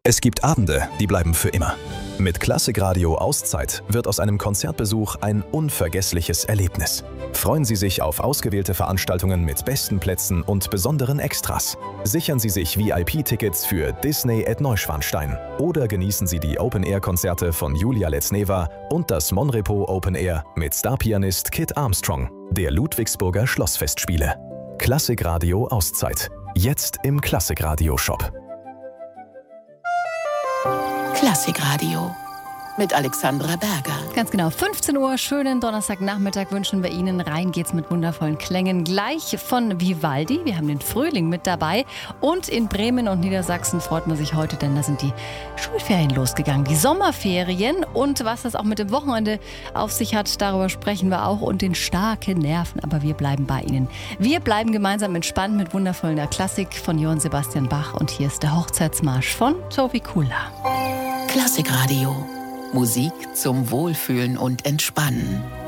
Es gibt Abende, die bleiben für immer. Mit Klassikradio Auszeit wird aus einem Konzertbesuch ein unvergessliches Erlebnis. Freuen Sie sich auf ausgewählte Veranstaltungen mit besten Plätzen und besonderen Extras. Sichern Sie sich VIP-Tickets für Disney at Neuschwanstein oder genießen Sie die Open-Air-Konzerte von Julia Letzneva und das Monrepo Open Air mit Starpianist Kit Armstrong der Ludwigsburger Schlossfestspiele. Klassikradio Auszeit. Jetzt im Klassikradio-Shop. Klassikradio mit Alexandra Berger. Ganz genau, 15 Uhr, schönen Donnerstagnachmittag wünschen wir Ihnen. Rein geht's mit wundervollen Klängen. Gleich von Vivaldi, wir haben den Frühling mit dabei. Und in Bremen und Niedersachsen freut man sich heute, denn da sind die Schulferien losgegangen. Die Sommerferien und was das auch mit dem Wochenende auf sich hat, darüber sprechen wir auch. Und den starken Nerven, aber wir bleiben bei Ihnen. Wir bleiben gemeinsam entspannt mit wundervoller Klassik von Johann Sebastian Bach. Und hier ist der Hochzeitsmarsch von Tobi Kula. Klassikradio. Musik zum Wohlfühlen und Entspannen.